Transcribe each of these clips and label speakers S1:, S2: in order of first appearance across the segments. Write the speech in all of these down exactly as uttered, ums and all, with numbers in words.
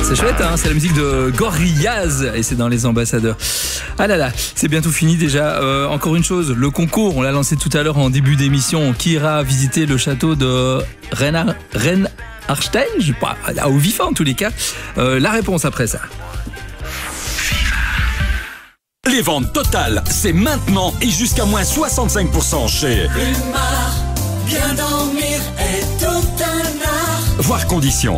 S1: C'est chouette, hein, c'est la musique de Gorillaz et c'est dans Les Ambassadeurs. Ah là là, c'est bientôt fini déjà. Euh, encore une chose, le concours, on l'a lancé tout à l'heure en début d'émission. Qui ira visiter le château de Renard, Renarstein, je sais pas, à Ovifa en tous les cas. Euh, la réponse après ça.
S2: Les ventes totales, c'est maintenant et jusqu'à moins soixante-cinq pour cent chez
S3: Humar, bien dormir est tout un art.
S2: Voir conditions.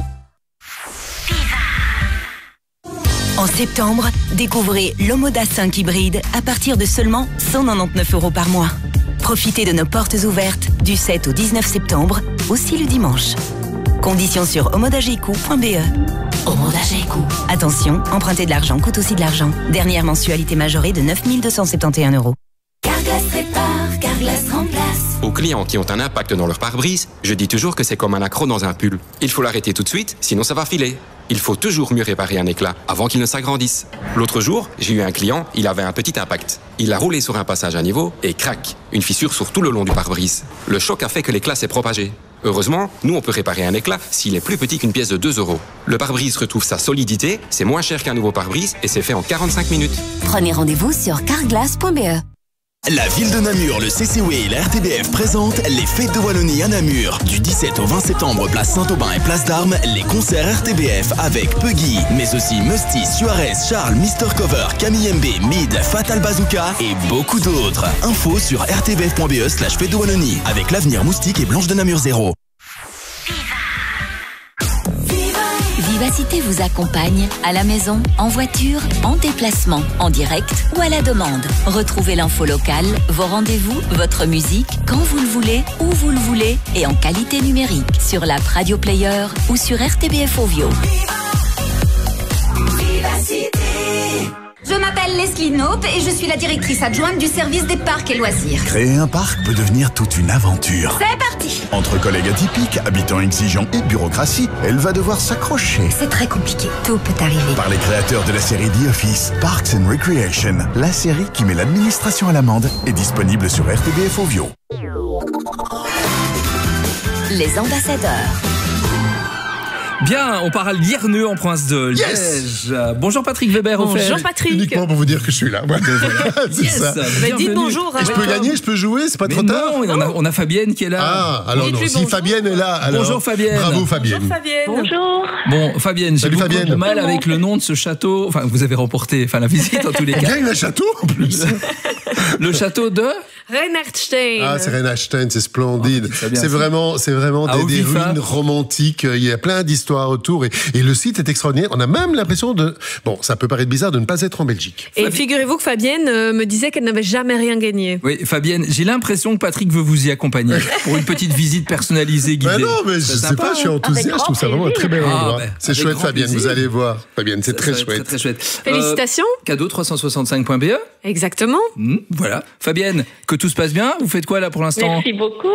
S4: En septembre, découvrez l'Omoda cinq hybride à partir de seulement cent quatre-vingt-dix-neuf euros par mois. Profitez de nos portes ouvertes du sept au dix-neuf septembre, aussi le dimanche. Conditions sur omodageco point b e. Omodageco. Attention, emprunter de l'argent coûte aussi de l'argent. Dernière mensualité majorée de neuf mille deux cent soixante et onze euros.
S3: Carglass répare, Carglass remplace.
S5: Aux clients qui ont un impact dans leur pare-brise, je dis toujours que c'est comme un accroc dans un pull. Il faut l'arrêter tout de suite, sinon ça va filer. Il faut toujours mieux réparer un éclat avant qu'il ne s'agrandisse. L'autre jour, j'ai eu un client, il avait un petit impact. Il a roulé sur un passage à niveau et crac, une fissure sur tout le long du pare-brise. Le choc a fait que l'éclat s'est propagé. Heureusement, nous on peut réparer un éclat s'il est plus petit qu'une pièce de deux euros. Le pare-brise retrouve sa solidité, c'est moins cher qu'un nouveau pare-brise et c'est fait en quarante-cinq minutes.
S4: Prenez rendez-vous sur carglass point b e.
S6: La ville de Namur, le C C W et la R T B F présentent les Fêtes de Wallonie à Namur. Du dix-sept au vingt septembre, place Saint-Aubin et place d'Armes, les concerts R T B F avec Puggy, mais aussi Musty, Suarez, Charles, mister Cover, Camille M B, Mid, Fatal Bazooka et beaucoup d'autres. Info sur r t b f point b e slash Fêtes de Wallonie avec l'avenir Moustique et Blanche de Namur zéro.
S4: Vivacité vous accompagne à la maison, en voiture, en déplacement, en direct ou à la demande. Retrouvez l'info locale, vos rendez-vous, votre musique, quand vous le voulez, où vous le voulez et en qualité numérique sur l'app Radio Player ou sur R T B F Ovio.
S3: Vivacité.
S7: Je m'appelle Leslie Knope et je suis la directrice adjointe du service des parcs et loisirs.
S8: Créer un parc peut devenir toute une aventure.
S7: C'est parti!
S8: Entre collègues atypiques, habitants exigeants et bureaucratie, elle va devoir s'accrocher.
S7: C'est très compliqué, tout peut arriver.
S8: Par les créateurs de la série The Office, Parks and Recreation, la série qui met l'administration à l'amende, est disponible sur R T B F Ovio.
S4: Les ambassadeurs.
S1: Bien, on part à Lierneux en province de Liège. Yes. Bonjour Patrick Weber.
S9: Bonjour Patrick.
S10: Uniquement pour vous dire que je suis là. Voilà. C'est
S1: yes.
S10: ça.
S9: Bah, dites bonjour.
S10: Je peux gagner, je peux jouer, c'est pas
S1: Mais
S10: trop
S1: non,
S10: tard.
S1: on a, on a Fabienne qui est là.
S10: Ah, alors non, si bonjour. Fabienne est là, alors
S1: bonjour Fabienne.
S10: Bravo Fabienne.
S9: Bonjour Fabienne.
S7: Bonjour.
S1: Bon Fabienne, j'ai beaucoup
S10: Fabienne.
S1: de mal avec le nom de ce château. Enfin, vous avez remporté, enfin la visite en tous les cas.
S10: On gagne le château en plus.
S1: Le château de
S9: Renarstein.
S10: Ah, c'est Renarstein, c'est splendide.
S1: Oh, c'est
S10: c'est vraiment, c'est vraiment des, des ruines romantiques. Il y a plein d'histoires autour et, et le site est extraordinaire. On a même l'impression de, bon, ça peut paraître bizarre de ne pas être en Belgique.
S9: Et figurez-vous que Fabienne euh, me disait qu'elle n'avait jamais rien gagné.
S1: Oui, Fabienne, j'ai l'impression que Patrick veut vous y accompagner pour une petite visite personnalisée guidée.
S10: Ben non, mais je sais
S1: sympa,
S10: pas, je suis enthousiaste. Je trouve ça vraiment un très bel endroit.
S1: Ah, ben,
S10: c'est chouette, Fabienne.
S1: plaisir.
S10: Vous allez voir, Fabienne, c'est très chouette.
S1: Très, très chouette.
S9: Félicitations.
S1: Euh, cadeau trois cent soixante-cinq point b e.
S9: Exactement.
S1: Mmh, voilà. Fabienne, que tout se passe bien. Vous faites quoi là pour l'instant?
S11: Merci beaucoup.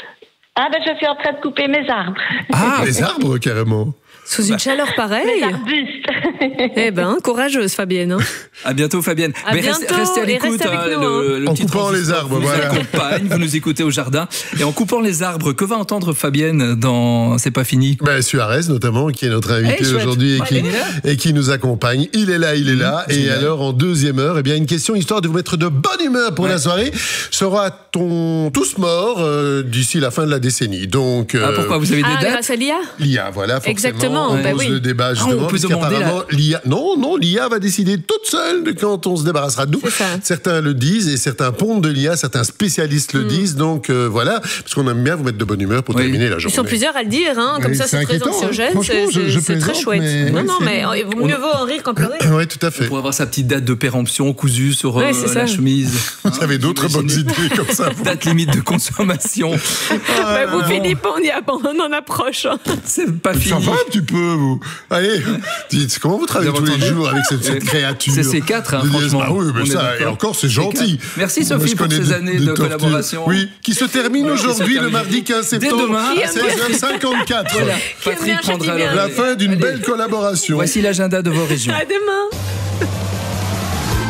S11: Ah ben je suis en train de couper mes arbres.
S1: Ah,
S10: les arbres carrément.
S9: Sous une chaleur pareille.
S11: Les arbustes.
S9: Eh ben, courageuse Fabienne. Hein.
S1: À bientôt Fabienne.
S9: À
S1: Mais
S9: bientôt,
S1: restez, restez à
S9: et
S1: l'écoute.
S9: restez avec
S1: Hein,
S9: nous,
S1: le, le
S10: en
S1: petit
S10: coupant les arbres,
S1: vous
S10: voilà.
S1: accompagne, vous nous écoutez au jardin. Et en coupant les arbres, que va entendre Fabienne dans C'est pas fini?
S10: Ben, Suarez notamment, qui est notre invité
S1: hey,
S10: aujourd'hui et,
S1: ouais,
S10: qui, et qui nous accompagne. Il est là, il est là. Mmh, et génial. Alors en deuxième heure, eh bien une question histoire de vous mettre de bonne humeur pour ouais. la soirée. Sera-t-on tous morts euh, d'ici la fin de la décennie? Donc.
S1: Euh, ah, pourquoi vous avez des
S9: ah,
S1: dates?
S9: Grâce à l'I A.
S10: L'I A, voilà. Forcément,
S9: exactement.
S10: On
S9: ben
S10: pose
S9: oui.
S10: le débat justement.
S1: Ah, on peut
S10: parce qu'apparemment
S1: la...
S10: l'I A. Non, non, l'I A va décider toute seule de quand on se débarrassera de nous. Certains le disent et certains pondent de l'I A, certains spécialistes le mmh. disent. Donc euh, voilà, parce qu'on aime bien vous mettre de bonne humeur pour oui. terminer la journée.
S9: Ils sont plusieurs à le dire, hein, comme oui, ça c'est très anxiogène,
S10: hein.
S9: c'est,
S10: je, je
S9: c'est très chouette.
S10: Mais...
S9: Non,
S10: oui,
S9: non, mais on... mieux vaut en rire qu'en pleurer.
S10: Oui, tout à fait.
S1: Pour avoir sa petite date de péremption cousue sur
S9: ouais,
S1: euh, la chemise.
S10: Vous avez d'autres bonnes idées comme ça.
S1: Date limite de consommation.
S9: Ah, bah, vous, Philippe, on, y a... on en approche. Hein.
S1: C'est pas fini.
S10: Ça va un petit peu, vous. Allez, dites, comment vous travaillez tous les jours avec cette, cette créature?
S1: C'est C quatre, hein, franchement.
S10: Ah oui, mais ça, et encore, c'est gentil.
S1: Merci Sophie pour ces années de, de collaboration.
S10: Oui, qui se termine aujourd'hui, le mardi quinze septembre, à seize heures cinquante-quatre.
S1: Voilà, Patrick prendra
S10: la fin d'une belle collaboration.
S1: Voici l'agenda de vos régions.
S9: À demain.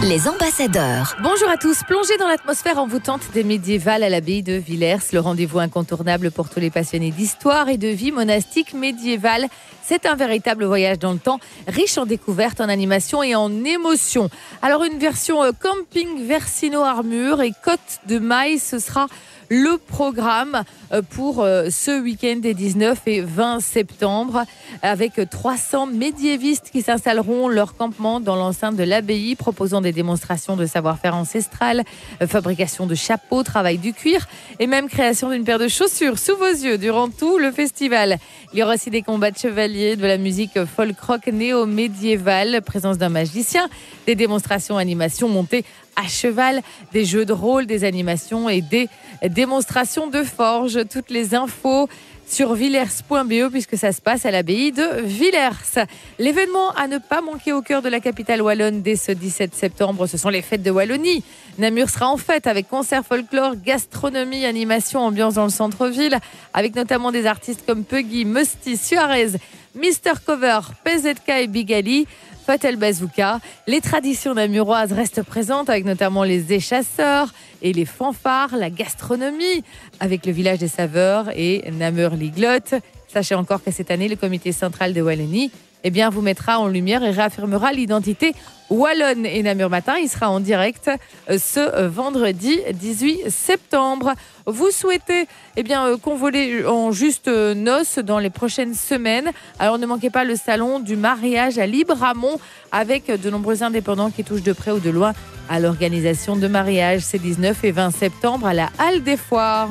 S4: Les ambassadeurs.
S12: Bonjour à tous. Plongez dans l'atmosphère envoûtante des médiévales à l'abbaye de Villers, le rendez-vous incontournable pour tous les passionnés d'histoire et de vie monastique médiévale. C'est un véritable voyage dans le temps, riche en découvertes, en animation et en émotions. Alors une version camping Versino Armure et Côte de Maille, ce sera le programme pour ce week-end des dix-neuf et vingt septembre, avec trois cents médiévistes qui s'installeront leur campement dans l'enceinte de l'abbaye, proposant des démonstrations de savoir-faire ancestral, fabrication de chapeaux, travail du cuir et même création d'une paire de chaussures sous vos yeux durant tout le festival. Il y aura aussi des combats de chevaliers, de la musique folk-rock néo-médiévale, présence d'un magicien, des démonstrations animations montées à cheval, des jeux de rôle, des animations et des démonstrations de forge. Toutes les infos sur villers point b e puisque ça se passe à l'abbaye de Villers. L'événement à ne pas manquer au cœur de la capitale wallonne dès ce dix-sept septembre, ce sont les fêtes de Wallonie. Namur sera en fête avec concerts folklore, gastronomie, animation, ambiance dans le centre-ville, avec notamment des artistes comme Puggy, Musty, Suarez, mister Cover, P Z K et Big Ali. Fatel Bazooka. Les traditions namuroises restent présentes avec notamment les échasseurs et les fanfares, la gastronomie avec le village des saveurs et Namur Liglotte. Sachez encore que cette année, le comité central de Wallonie eh bien, vous mettra en lumière et réaffirmera l'identité wallonne. Et Namur Matin, il sera en direct ce vendredi dix-huit septembre. Vous souhaitez eh bien, convoler en juste noces dans les prochaines semaines. Alors ne manquez pas le salon du mariage à Libramont avec de nombreux indépendants qui touchent de près ou de loin à l'organisation de mariage. C'est dix-neuf et vingt septembre à la Halle des Foires.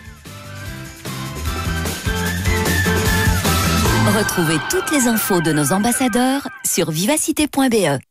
S4: Retrouvez toutes les infos de nos ambassadeurs sur vivacité point b e.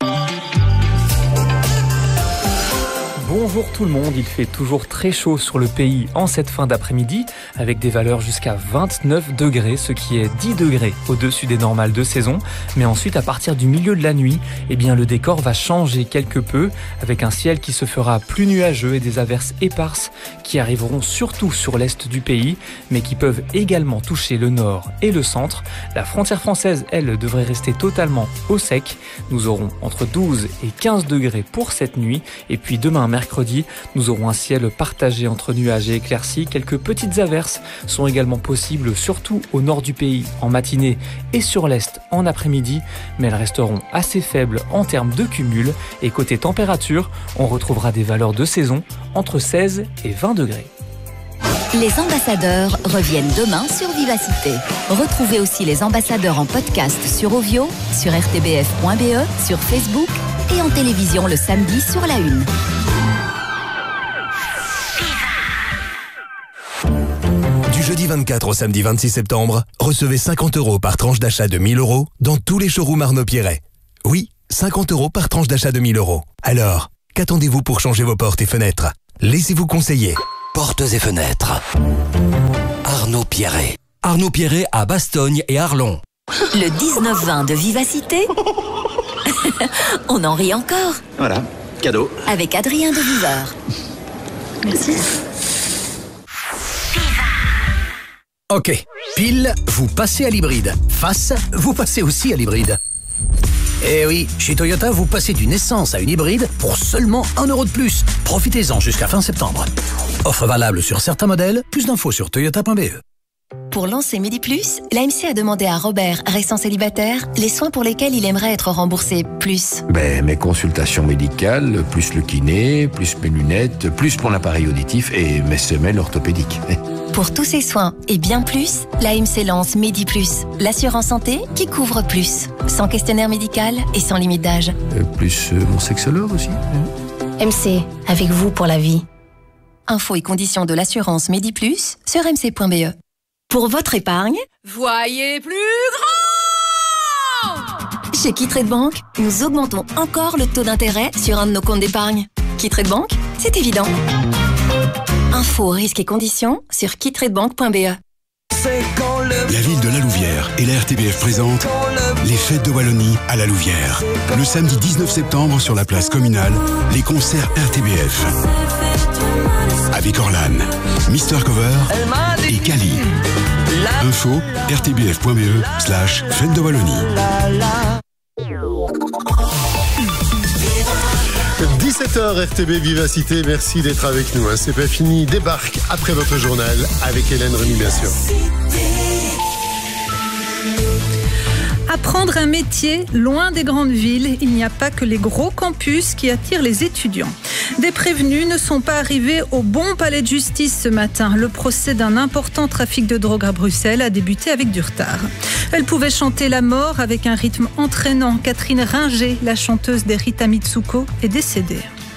S13: Bonjour tout le monde, il fait toujours très chaud sur le pays en cette fin d'après-midi avec des valeurs jusqu'à vingt-neuf degrés, ce qui est dix degrés au-dessus des normales de saison. Mais ensuite, à partir du milieu de la nuit, eh bien, le décor va changer quelque peu avec un ciel qui se fera plus nuageux et des averses éparses qui arriveront surtout sur l'est du pays, mais qui peuvent également toucher le nord et le centre. La frontière française, elle, devrait rester totalement au sec. Nous aurons entre douze et quinze degrés pour cette nuit et puis demain, mercredi, nous aurons un ciel partagé entre nuages et éclaircies. Quelques petites averses sont également possibles, surtout au nord du pays en matinée et sur l'est en après-midi, mais elles resteront assez faibles en termes de cumul. Et côté température, on retrouvera des valeurs de saison entre seize et vingt degrés.
S4: Les ambassadeurs reviennent demain sur Vivacité. Retrouvez aussi les ambassadeurs en podcast sur Ovio, sur r t b f point b e, sur Facebook et en télévision le samedi sur la une.
S14: Du jeudi vingt-quatre au samedi vingt-six septembre, recevez cinquante euros par tranche d'achat de mille euros dans tous les showrooms Arnaud Pierret. Oui, cinquante euros par tranche d'achat de mille euros. Alors, qu'attendez-vous pour changer vos portes et fenêtres? Laissez-vous conseiller.
S15: Portes et fenêtres. Arnaud Pierret. Arnaud Pierret à Bastogne et Arlon.
S4: Le dix-neuf vingt de Vivacité. On en rit encore.
S16: Voilà, cadeau.
S4: Avec Adrien de Viveur.
S15: Merci.
S17: Ok, pile, vous passez à l'hybride. Face, vous passez aussi à l'hybride. Eh oui, chez Toyota, vous passez d'une essence à une hybride pour seulement un euro de plus. Profitez-en jusqu'à fin septembre. Offre valable sur certains modèles. Plus d'infos sur toyota point b e.
S4: Pour lancer Midi Plus, l'A M C a demandé à Robert, restant célibataire, les soins pour lesquels il aimerait être remboursé plus.
S18: Ben, mes consultations médicales, plus le kiné, plus mes lunettes, plus mon appareil auditif et mes semelles orthopédiques.
S4: Pour tous ces soins et bien plus, l'A M C lance Midi Plus, l'assurance santé qui couvre plus. Sans questionnaire médical et sans limite d'âge.
S18: Euh, plus euh, mon sexologue aussi.
S4: M C, avec vous pour la vie. Infos et conditions de l'assurance Midi Plus sur m c point b e. Pour votre épargne,
S9: voyez plus grand!
S4: Chez Quitrade Bank, nous augmentons encore le taux d'intérêt sur un de nos comptes d'épargne. Quitrade Bank, c'est évident. Infos, risques et conditions sur quitrade bank point b e.
S19: La ville de La Louvière et la R T B F présentent les fêtes de Wallonie à La Louvière. Le samedi dix-neuf septembre sur la place communale, les concerts R T B F. Avec Orlan, mister Cover et Kali. Info r t b f point b e slash fête de Wallonie.
S10: sept heures, R T B Vivacité, merci d'être avec nous. C'est pas fini, débarque après votre journal avec Hélène Remy, bien sûr.
S16: Apprendre un métier loin des grandes villes, il n'y a pas que les gros campus qui attirent les étudiants. Des prévenus ne sont pas arrivés au bon palais de justice ce matin. Le procès d'un important trafic de drogue à Bruxelles a débuté avec du retard. Elle pouvait chanter la mort avec un rythme entraînant. Catherine Ringer, la chanteuse des Rita Mitsuko, est décédée.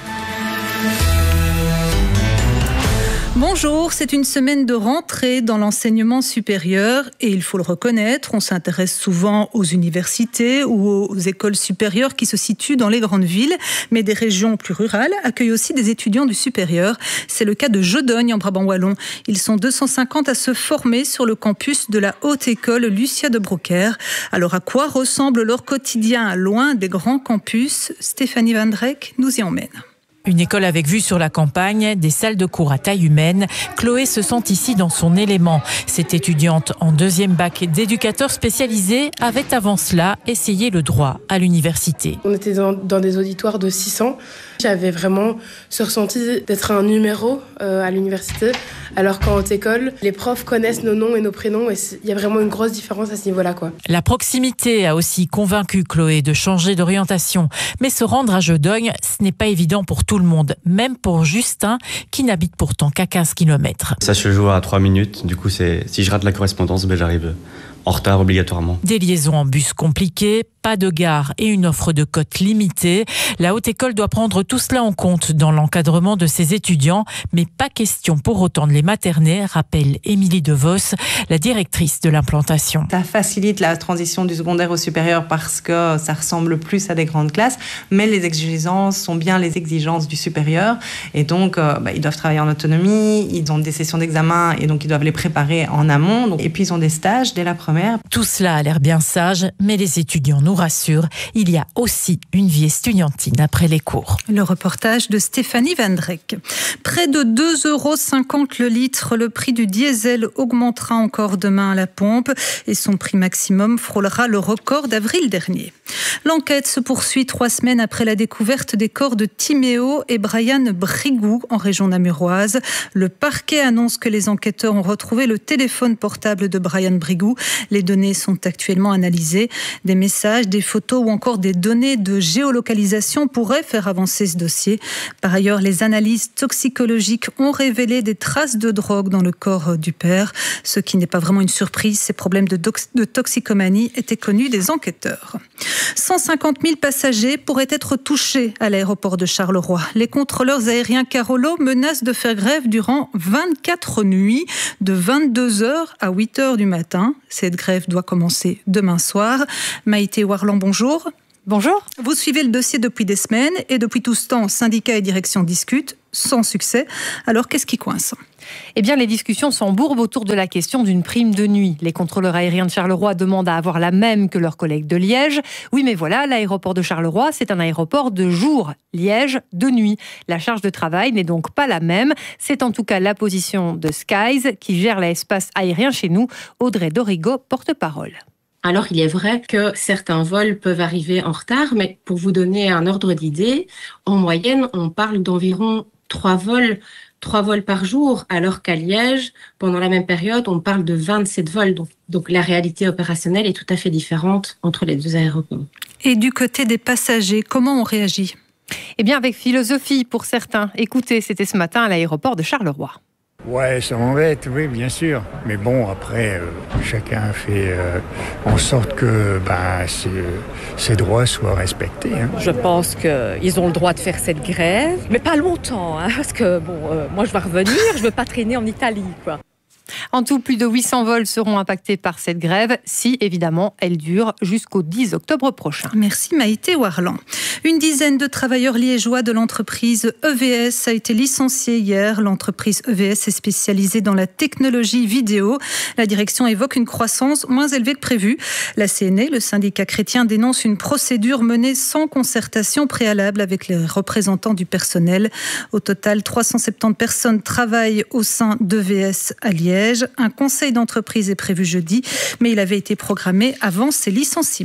S16: Bonjour, c'est une semaine de rentrée dans l'enseignement supérieur et il faut le reconnaître, on s'intéresse souvent aux universités ou aux écoles supérieures qui se situent dans les grandes villes, mais des régions plus rurales accueillent aussi des étudiants du supérieur. C'est le cas de Jodogne en Brabant wallon. Ils sont deux cent cinquante à se former sur le campus de la haute école Lucia de Broekère. Alors à quoi ressemble leur quotidien loin des grands campus? Stéphanie Van Drek nous y emmène.
S20: Une école avec vue sur la campagne, des salles de cours à taille humaine. Chloé se sent ici dans son élément. Cette étudiante en deuxième bac d'éducateur spécialisé avait avant cela essayé le droit à l'université.
S21: On était dans, dans des auditoires de six cents. J'avais vraiment ce ressenti d'être un numéro euh, à l'université, alors qu'en haute école, les profs connaissent nos noms et nos prénoms et il y a vraiment une grosse différence à ce niveau-là, quoi.
S20: La proximité a aussi convaincu Chloé de changer d'orientation. Mais se rendre à Jodogne, ce n'est pas évident pour tout le monde, même pour Justin, qui n'habite pourtant qu'à quinze kilomètres.
S22: Ça se joue à trois minutes, du coup, c'est, si je rate la correspondance, ben j'arrive en retard obligatoirement.
S20: Des liaisons en bus compliquées, pas de gare et une offre de cotes limitée. La haute école doit prendre tout cela en compte dans l'encadrement de ses étudiants, mais pas question pour autant de les materner, rappelle Émilie DeVos, la directrice de l'implantation.
S23: Ça facilite la transition du secondaire au supérieur parce que ça ressemble plus à des grandes classes, mais les exigences sont bien les exigences du supérieur et donc euh, bah, ils doivent travailler en autonomie, ils ont des sessions d'examen et donc ils doivent les préparer en amont, donc, et puis ils ont des stages dès la première.
S20: Tout cela a l'air bien sage, mais les étudiants nous rassurent, il y a aussi une vie estudiantine après les cours.
S16: Le reportage de Stéphanie Van Drek. Près de deux euros cinquante le litre, le prix du diesel augmentera encore demain à la pompe et son prix maximum frôlera le record d'avril dernier. L'enquête se poursuit trois semaines après la découverte des corps de Timéo et Brian Brigou en région namuroise. Le parquet annonce que les enquêteurs ont retrouvé le téléphone portable de Brian Brigou. Les données sont actuellement analysées. Des messages, des photos ou encore des données de géolocalisation pourraient faire avancer ce dossier. Par ailleurs, les analyses toxicologiques ont révélé des traces de drogue dans le corps du père. Ce qui n'est pas vraiment une surprise, ces problèmes de, dox- de toxicomanie étaient connus des enquêteurs. cent cinquante mille passagers pourraient être touchés à l'aéroport de Charleroi. Les contrôleurs aériens Carolo menacent de faire grève durant vingt-quatre nuits, de vingt-deux heures à huit heures du matin. Cette grève doit commencer demain soir. Maïté Warland, bonjour.
S24: Bonjour.
S16: Vous suivez le dossier depuis des semaines et depuis tout ce temps, syndicats et direction discutent, sans succès. Alors, qu'est-ce qui coince ?
S24: Eh bien, les discussions s'embourbent autour de la question d'une prime de nuit. Les contrôleurs aériens de Charleroi demandent à avoir la même que leurs collègues de Liège. Oui, mais voilà, l'aéroport de Charleroi, c'est un aéroport de jour. Liège, de nuit. La charge de travail n'est donc pas la même. C'est en tout cas la position de Skies, qui gère l'espace aérien chez nous. Audrey Dorigo, porte-parole.
S25: Alors, il est vrai que certains vols peuvent arriver en retard, mais pour vous donner un ordre d'idée, en moyenne, on parle d'environ trois vols, trois vols par jour, alors qu'à Liège, pendant la même période, on parle de vingt-sept vols. Donc, donc la réalité opérationnelle est tout à fait différente entre les deux aéroports.
S16: Et du côté des passagers, comment on réagit ?
S24: Eh bien, avec philosophie pour certains. Écoutez, c'était ce matin à l'aéroport de Charleroi.
S26: Ouais, ça m'embête, oui, bien sûr. Mais bon, après, euh, chacun fait euh, en sorte que ben, ses, ses droits soient respectés. Hein.
S9: Je pense qu'ils ont le droit de faire cette grève, mais pas longtemps, hein, parce que bon, euh, moi je vais revenir, je ne veux pas traîner en Italie, quoi.
S24: En tout, plus de huit cents vols seront impactés par cette grève, si évidemment elle dure jusqu'au dix octobre prochain.
S16: Merci Maïté Warland. Une dizaine de travailleurs liégeois de l'entreprise E V S a été licenciée hier. L'entreprise E V S est spécialisée dans la technologie vidéo. La direction évoque une croissance moins élevée que prévu. La C N E, le syndicat chrétien, dénonce une procédure menée sans concertation préalable avec les représentants du personnel. Au total, trois cent soixante-dix personnes travaillent au sein d'E V S à Liège. Un conseil d'entreprise est prévu jeudi, mais il avait été programmé avant ces licenciements.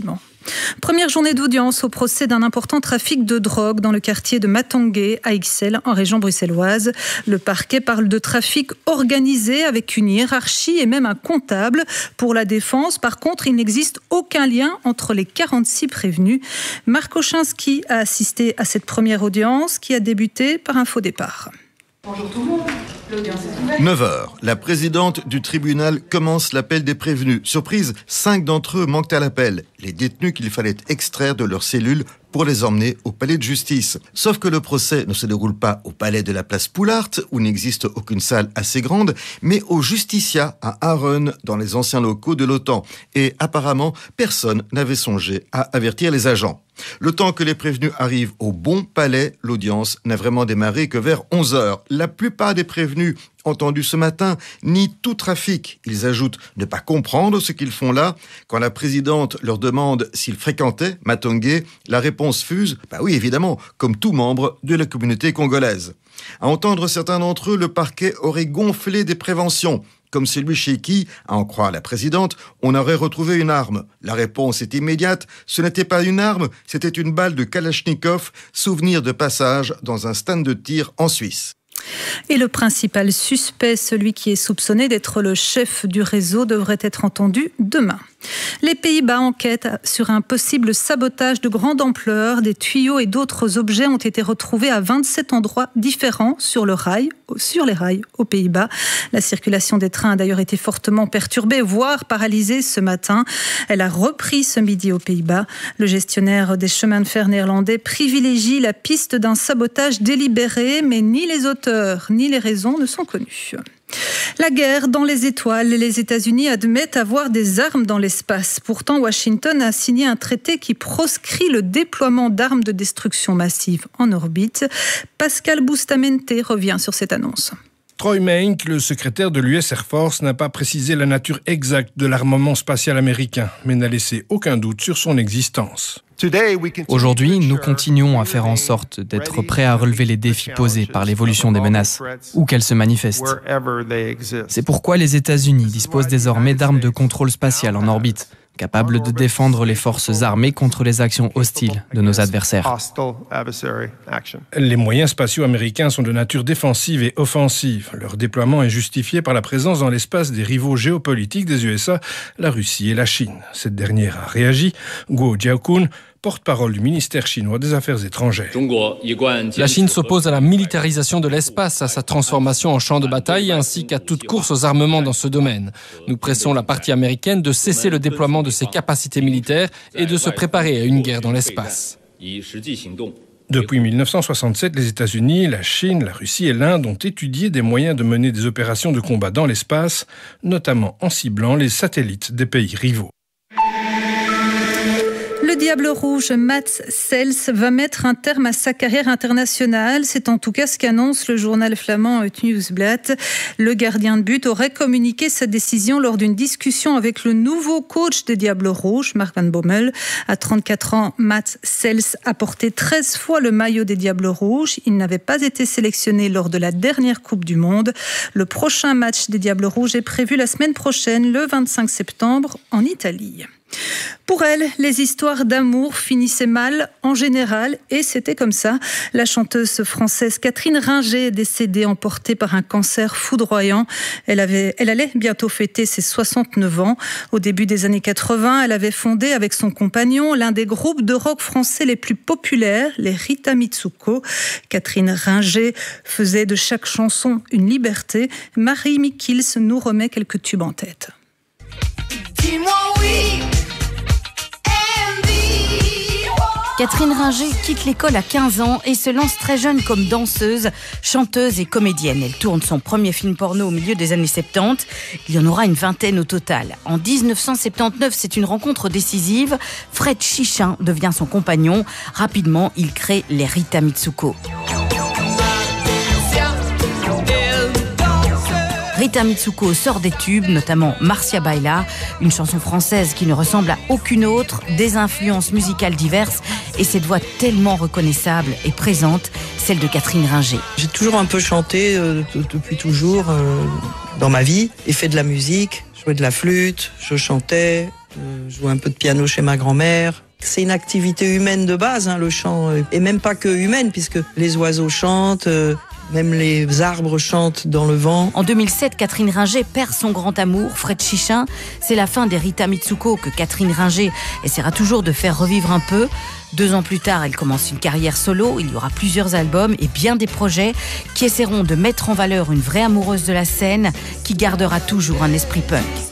S16: Première journée d'audience au procès d'un important trafic de drogue dans le quartier de Matongué à Ixelles, en région bruxelloise. Le parquet parle de trafic organisé avec une hiérarchie et même un comptable. Pour la défense, par contre, il n'existe aucun lien entre les quarante-six prévenus. Marc Ochinski a assisté à cette première audience qui a débuté par un faux départ.
S2: Bonjour tout le monde, l'audience est ouverte.
S3: neuf heures, la présidente du tribunal commence l'appel des prévenus. Surprise, cinq d'entre eux manquent à l'appel. Les détenus qu'il fallait extraire de leurs cellules pour les emmener au palais de justice. Sauf que le procès ne se déroule pas au palais de la place Poulart, où n'existe aucune salle assez grande, mais au Justicia à Aron, dans les anciens locaux de l'OTAN. Et apparemment, personne n'avait songé à avertir les agents. Le temps que les prévenus arrivent au bon palais, l'audience n'a vraiment démarré que vers onze heures. La plupart des prévenus entendus ce matin nient tout trafic. Ils ajoutent ne pas comprendre ce qu'ils font là. Quand la présidente leur demande s'ils fréquentaient Matongué, la réponse fuse, bah oui évidemment, comme tout membre de la communauté congolaise. À entendre certains d'entre eux, le parquet aurait gonflé des préventions, comme celui chez qui, à en croire la présidente, on aurait retrouvé une arme. La réponse est immédiate, ce n'était pas une arme, c'était une balle de Kalachnikov, souvenir de passage dans un stand de tir en Suisse.
S16: Et le principal suspect, celui qui est soupçonné d'être le chef du réseau, devrait être entendu demain. Les Pays-Bas enquêtent sur un possible sabotage de grande ampleur. Des tuyaux et d'autres objets ont été retrouvés à vingt-sept endroits différents sur le rail, sur les rails aux Pays-Bas. La circulation des trains a d'ailleurs été fortement perturbée, voire paralysée ce matin. Elle a repris ce midi aux Pays-Bas. Le gestionnaire des chemins de fer néerlandais privilégie la piste d'un sabotage délibéré, mais ni les auteurs ni les raisons ne sont connues. La guerre dans les étoiles. Les États-Unis admettent avoir des armes dans l'espace. Pourtant, Washington a signé un traité qui proscrit le déploiement d'armes de destruction massive en orbite. Pascal Bustamante revient sur cette annonce.
S5: Troy Meink, le secrétaire de l'U S Air Force, n'a pas précisé la nature exacte de l'armement spatial américain, mais n'a laissé aucun doute sur son existence.
S6: Aujourd'hui, nous continuons à faire en sorte d'être prêts à relever les défis posés par l'évolution des menaces, où qu'elles se manifestent. C'est pourquoi les États-Unis disposent désormais d'armes de contrôle spatial en orbite, capables de défendre les forces armées contre les actions hostiles de nos adversaires.
S5: Les moyens spatiaux américains sont de nature défensive et offensive. Leur déploiement est justifié par la présence dans l'espace des rivaux géopolitiques des U S A, la Russie et la Chine. Cette dernière a réagi. Guo Jiakun, porte-parole du ministère chinois des Affaires étrangères.
S7: La Chine s'oppose à la militarisation de l'espace, à sa transformation en champ de bataille ainsi qu'à toute course aux armements dans ce domaine. Nous pressons la partie américaine de cesser le déploiement de ses capacités militaires et de se préparer à une guerre dans l'espace.
S5: Depuis mille neuf cent soixante-sept, les États-Unis, la Chine, la Russie et l'Inde ont étudié des moyens de mener des opérations de combat dans l'espace, notamment en ciblant les satellites des pays rivaux.
S16: Le Diable Rouge, Mats Sels, va mettre un terme à sa carrière internationale. C'est en tout cas ce qu'annonce le journal flamand Het Nieuwsblad. Le gardien de but aurait communiqué sa décision lors d'une discussion avec le nouveau coach des Diables Rouges, Mark van Bommel. À trente-quatre ans, Mats Sels a porté treize fois le maillot des Diables Rouges. Il n'avait pas été sélectionné lors de la dernière Coupe du Monde. Le prochain match des Diables Rouges est prévu la semaine prochaine, le vingt-cinq septembre, en Italie. Pour elle, les histoires d'amour finissaient mal en général et c'était comme ça. La chanteuse française Catherine Ringer est décédée emportée par un cancer foudroyant. Elle, avait, elle allait bientôt fêter ses soixante-neuf ans. Au début des années quatre-vingts, elle avait fondé avec son compagnon l'un des groupes de rock français les plus populaires, les Rita Mitsuko. Catherine Ringer faisait de chaque chanson une liberté. Marie Mikils nous remet quelques tubes en tête.
S8: Dis-moi oui. Catherine Ringer quitte l'école à quinze ans et se lance très jeune comme danseuse, chanteuse et comédienne. Elle tourne son premier film porno au milieu des années soixante-dix. Il y en aura une vingtaine au total. En dix-neuf cent soixante-dix-neuf, c'est une rencontre décisive. Fred Chichin devient son compagnon. Rapidement, il crée les Rita Mitsuko. Rita Mitsuko sort des tubes, notamment Marcia Baila, une chanson française qui ne ressemble à aucune autre, des influences musicales diverses et cette voix tellement reconnaissable et présente, celle de Catherine Ringer.
S27: J'ai toujours un peu chanté euh, depuis toujours euh, dans ma vie et fait de la musique, jouais de la flûte, je chantais, euh, jouais un peu de piano chez ma grand-mère. C'est une activité humaine de base, hein, le chant, et même pas que humaine, puisque les oiseaux chantent, euh, même les arbres chantent dans le vent.
S8: En deux mille sept, Catherine Ringer perd son grand amour, Fred Chichin. C'est la fin des Rita Mitsuko que Catherine Ringer essaiera toujours de faire revivre un peu. Deux ans plus tard, elle commence une carrière solo. Il y aura plusieurs albums et bien des projets qui essaieront de mettre en valeur une vraie amoureuse de la scène qui gardera toujours un esprit punk.